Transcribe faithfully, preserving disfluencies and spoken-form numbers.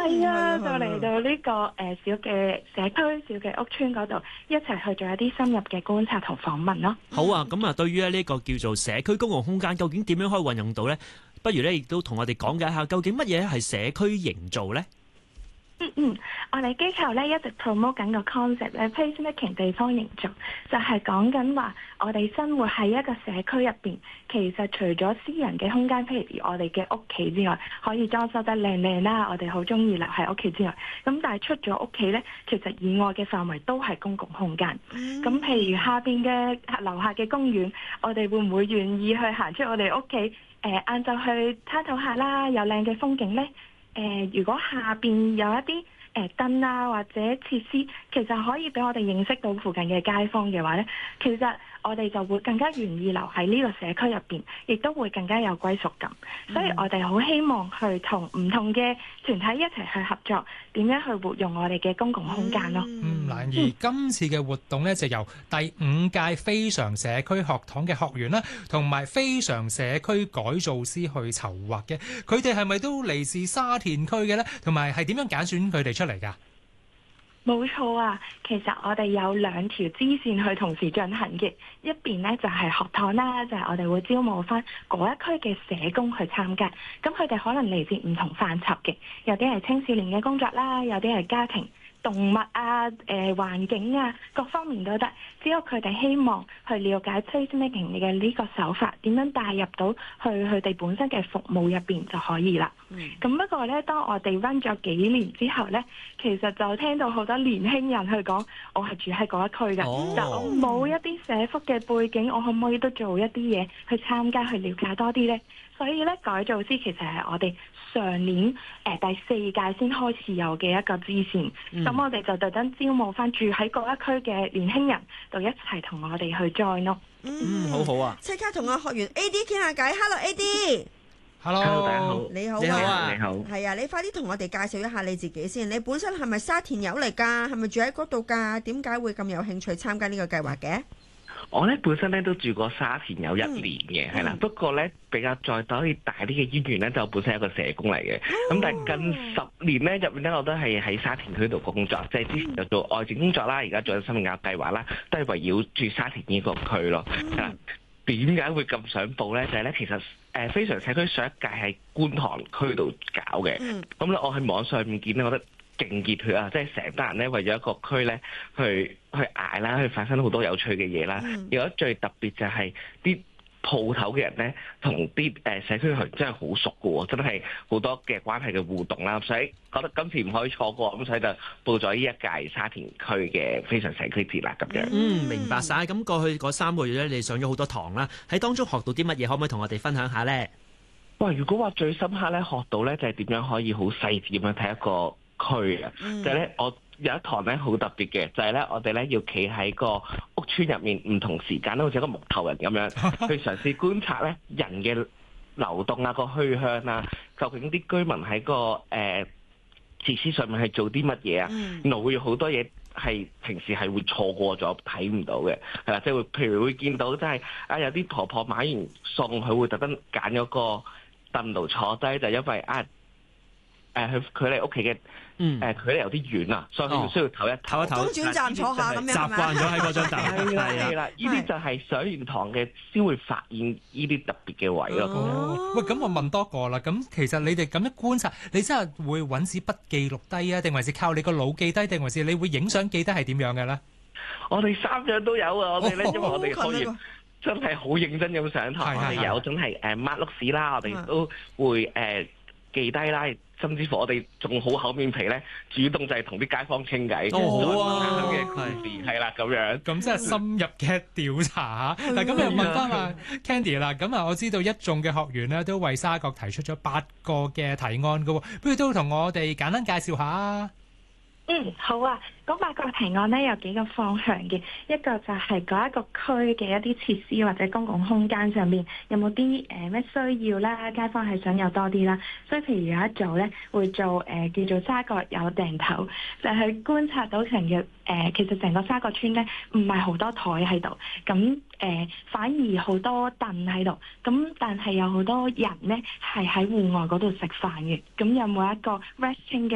係啊，就嚟到呢、這個誒、呃、小嘅社區、小嘅屋邨嗰度，一齊去做一啲深入嘅觀察同訪問咯。 好啊，咁啊，對於呢個叫做社區公共空間，究竟點樣可以運用到呢？不如咧，亦都同我哋講解下，究竟乜嘢係社區營造呢？ 嗯嗯，我哋機構咧一直 promote 緊個 concept 咧 ，placemaking 地方營造，就係講緊話我哋生活喺一個社區入邊，其實除咗私人嘅空間，譬如我哋嘅屋企之外，可以裝修得靚靚啦，我哋好中意留喺屋企之外，咁但係出咗屋企咧，其實以外嘅範圍都係公共空間。咁、嗯、譬如下邊嘅樓下嘅公園，我哋會唔會願意去行出我哋屋企？誒晏晝去攤頭下啦，有靚嘅風景咧。誒、呃，如果下邊有一啲誒燈啊或者設施，其實可以俾我哋認識到附近嘅街坊嘅話咧，其實我哋就會更加願意留喺呢個社區入邊，亦都會更加有歸屬感。嗯、所以我哋好希望去同唔同嘅團體一齊去合作，點樣去活用我哋嘅公共空間咯。 嗯，嗱，而今次嘅活動咧，就由第五屆非常社區學堂嘅學員啦，同埋非常社區改造師去籌劃嘅。佢哋係咪都嚟自沙田區嘅咧？同埋係點樣揀選佢哋出嚟㗎？ 冇錯啊，其實我哋有兩條支線去同時進行嘅，一邊呢就係學堂啦，就係我哋會招募翻嗰一區嘅社工去參加，咁佢哋可能嚟自唔同範疇嘅，有啲係青少年嘅工作啦，有啲係家庭、動物啊、誒、呃、環境啊，各方面都得。只要佢哋希望去了解 placemaking 嘅呢個手法，點樣帶入到去佢哋本身嘅服務入邊就可以啦。咁、嗯、不過呢，當我哋 run 咗幾年之後呢，其實就聽到好多年輕人去講，我係住喺嗰一區㗎，哦、但我冇一啲社福嘅背景，我可唔可以都做一啲嘢去參加去了解多啲呢？所以咧，改造師其實係我哋上年誒、呃、第四屆先開始有嘅一個支線，咁、嗯、我哋就特登招募翻住喺嗰一區嘅年輕人，就一齊同我哋去 join 咯。 嗯，好好啊！ 即刻同阿學員 A D 傾下偈。Hello A D，Hello， 大家好， 你好， 你好啊， 你好。 係啊，你快啲同我哋介紹一下你自己先。你本身係咪沙田友嚟㗎？係咪住喺嗰度㗎？點解會咁有興趣參加呢個計劃嘅？ 我咧本身咧都住過沙田有一年嘅，係啦、嗯。不過咧比較再多啲大啲嘅淵源咧，就我本身係一個社工嚟嘅。咁、哦、但係近十年咧入面咧，我都係喺沙田區度工作，即係之前就做外展工作啦，而家做緊生命教育計劃啦，都係圍繞住沙田呢個區咯。係啦、嗯，點解會咁想報咧？就係、是、咧，其實誒非常社區上一屆係觀塘區度搞嘅。咁咧、嗯，我喺網上面見咧，我覺得勁熱血啊！即係成班人咧為咗一個區咧去去捱啦，去發生好多有趣嘅嘢啦。如果、嗯、最特別就係啲鋪頭嘅人咧，同啲誒社區人真係好熟嘅喎，真係好多嘅關係嘅互動啦。所以覺得今次唔可以錯過，咁所以就報咗呢一屆沙田區嘅非常社區節啦咁樣。 嗯，明白晒。咁過去嗰三個月咧，你上咗好多堂啦，喺當中學到啲乜嘢？可唔可以同我哋分享下咧？ 哇！如果話最深刻咧，學到咧就係點樣可以好細緻咁樣睇一個區啊，嗯、就係咧，我有一堂咧好特別嘅，就係、是、咧，我哋咧要企喺個屋邨入面唔同時間咧，好似一個木頭人咁樣，去嘗試觀察咧人嘅流動啊、個去向啊，究竟啲居民喺個誒設施上面係做啲乜嘢啊？原來會有好多嘢係平時係會錯過咗睇唔到嘅，係啦，即係會譬如會見到即係啊有啲婆婆買完餸，佢會特登揀咗個凳度坐低，就因為啊。誒，佢佢離屋企嘅誒距離有啲遠啊，所以佢需要唞一唞一唞。 中轉站坐下咁樣， 習慣咗喺嗰張凳。 係啦，呢啲就係上完堂嘅先會發現呢啲特別嘅位咯。 哦、喂，咁我問多個啦。咁其實你哋咁樣觀察，你真係會揾紙筆記錄低啊，定還是靠你個腦記低，定還是你會影相記低係點樣嘅咧？ 我哋三樣都有啊！我哋咧，因為我哋學員真係好認真咁上堂，我哋有真係誒抹碌屎啦，我哋都會誒記低啦。甚至乎我哋仲好厚面皮咧，主動就係同啲街坊傾偈， 好啊嘅故事係啦咁樣。 咁真係深入嘅調查嚇。嗱，咁又問翻阿 Candy 啦。咁啊，我知道一眾嘅學員咧都為沙角提出咗八個嘅提案嘅喎，不如都同我哋簡單介紹下啊。 嗯，好啊。嗰八個提案咧有幾個方向嘅，一個就係嗰一個區嘅一啲設施或者公共空間上面有冇啲誒咩需要啦，街坊係想有多啲啦，所以譬如有一組咧會做誒、呃、叫做沙角有訂頭，就係、是、觀察到成日誒其實成個沙角村咧唔係好多台喺度，咁誒、呃、反而好多凳喺度，咁但係有好多人咧係喺戶外嗰度食飯嘅，咁有冇一個 resting 嘅